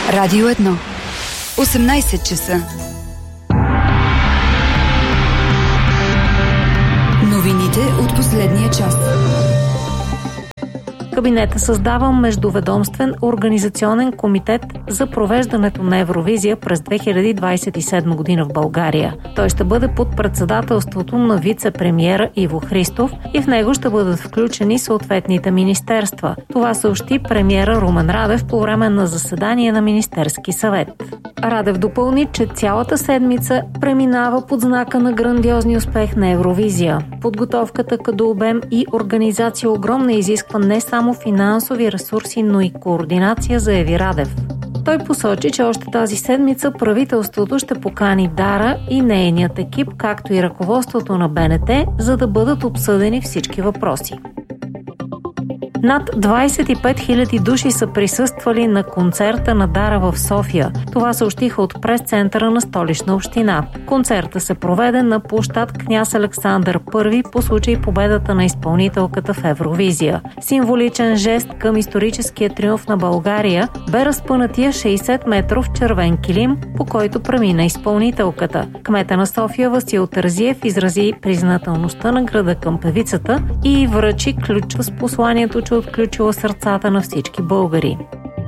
Радио 1. 18 часа. Новините от последния час. Кабинета създава междуведомствен организационен комитет за провеждането на Евровизия през 2027 година в България. Той ще бъде под председателството на вице-премиера Иво Христов и в него ще бъдат включени съответните министерства. Това съобщи премиера Румен Радев по време на заседание на Министерски съвет. Радев допълни, че цялата седмица преминава под знака на грандиозния успех на Евровизия. Подготовката като обем и организация огромна изисква не само финансови ресурси, но и координация, заяви Радев. Той посочи, че още тази седмица правителството ще покани Дара и нейният екип, както и ръководството на БНТ, за да бъдат обсъдени всички въпроси. Над 25 000 души са присъствали на концерта на Дара в София. Това съобщиха от прес-центъра на Столична община. Концертът се проведе на площад Княз Александър I по случай победата на изпълнителката в Евровизия. Символичен жест към историческия триумф на България бе разпънатия 60-метров червен килим, по който премина изпълнителката. Кмета на София Васил Терзиев изрази признателността на града към певицата и връчи ключ с посланието, че отключила сърцата на всички българи.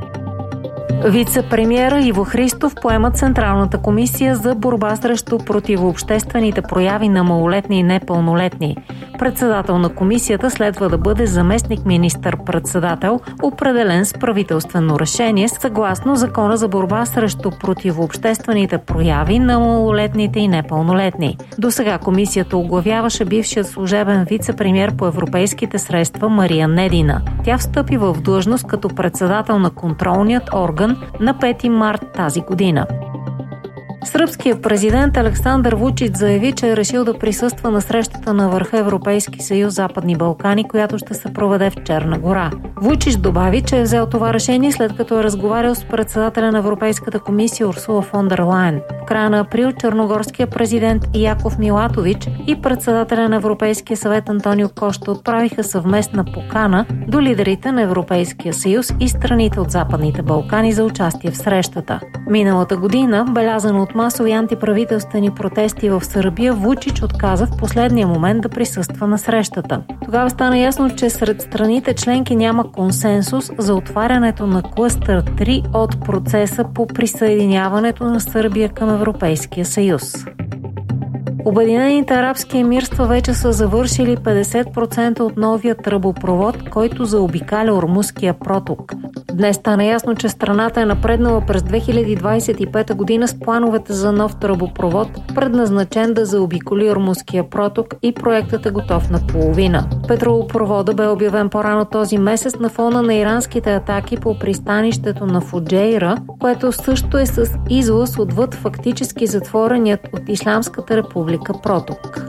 Вице-премиера Иво Христов поема Централната комисия за борба срещу противообществените прояви на малолетни и непълнолетни. Председател на комисията следва да бъде заместник министър-председател, определен с правителствено решение, съгласно Закона за борба срещу противообществените прояви на малолетните и непълнолетни. Досега комисията оглавяваше бившият служебен вице-премиер по европейските средства Мария Недина. Тя встъпи в длъжност като председател на контролният орган на 5 март тази година. Сръбският президент Александър Вучич заяви, че е решил да присъства на срещата на върха Европейски съюз Западни Балкани, която ще се проведе в Черна гора. Вучич добави, че е взел това решение след като е разговарял с председателя на Европейската комисия Урсула фон дер Лайен. В края на април черногорският президент Яков Милатович и председателя на Европейския съвет Антонио Кошта отправиха съвместна покана до лидерите на Европейския съюз и страните от Западните Балкани за участие в срещата. Миналата година, белязана от масови антиправителствени протести в Сърбия, Вучич отказа в последния момент да присъства на срещата. Тогава стана ясно, че сред страните членки няма консенсус за отварянето на клъстър 3 от процеса по присъединяването на Сърбия към Европейския съюз. Обединените арабски емирства вече са завършили 50% от новия тръбопровод, който заобикаля Ормузския проток. Днес стана ясно, че страната е напреднала през 2025 година с плановете за нов тръбопровод, предназначен да заобиколи Ормузския проток, и проектът е готов наполовина. Петролопровода бе обявен по-рано този месец на фона на иранските атаки по пристанището на Фуджейра, което също е с излаз отвъд фактически затвореният от Ислямската република проток.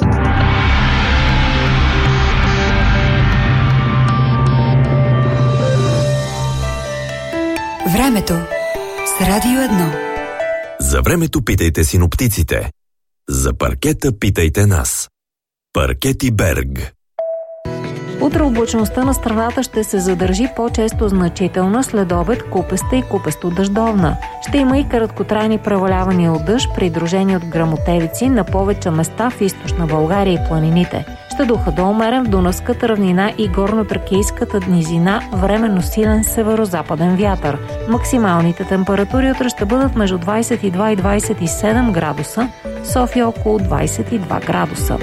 Времето с Радио 1. За времето питайте синоптиците. За паркета питайте нас. Паркети Берг. Утре облачността на страната ще се задържи по-често значителна, след обед купеста и купесто-дъждовна. Ще има и краткотрайни превалявания от дъжд, придружени от гръмотевици на повече места в източна България и планините. Ще духа до умерен в Дунавската равнина и горно-тракийската низина временно силен северо-западен вятър. Максималните температури утре ще бъдат между 22 и 27 градуса, София около 22 градуса.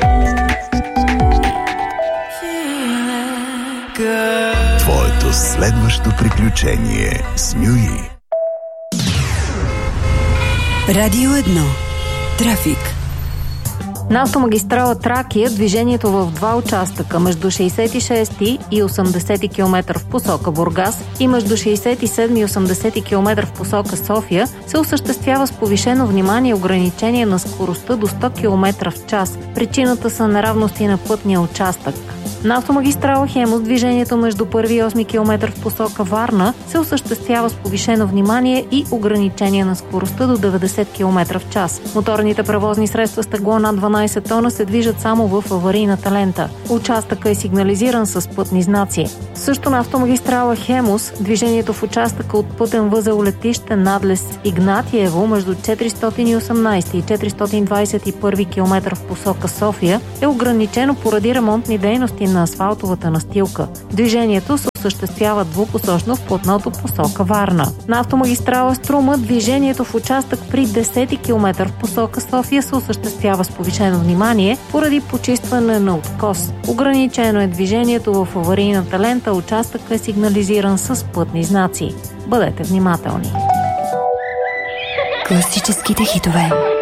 Твоето следващо приключение с Мюи. Радио 1. Трафик. На автомагистрала Тракия движението в два участъка между 66 и 80 км в посока Бургас и между 67 и 80 км в посока София се осъществява с повишено внимание и ограничение на скоростта до 100 км в час. Причината са неравности на пътния участък. На автомагистрала Хемус движението между 1 и 8 км в посока Варна се осъществява с повишено внимание и ограничение на скоростта до 90 км в час. Моторните превозни средства с тегло над 12 тона се движат само в аварийната лента. Участъкът е сигнализиран с пътни знаци. Също на автомагистрала Хемус движението в участъка от пътен възел летище надлез Игнатиево между 418 и 421 км в посока София е ограничено поради ремонтни дейности на асфалтовата настилка. Движението се осъществява двупосочно в платното посока Варна. На автомагистрала Струма движението в участък при 10 км в посока София се осъществява с повишено внимание поради почистване на откос. Ограничено е движението в аварийната лента, участъкът е сигнализиран с пътни знаци. Бъдете внимателни! Класическите хитове.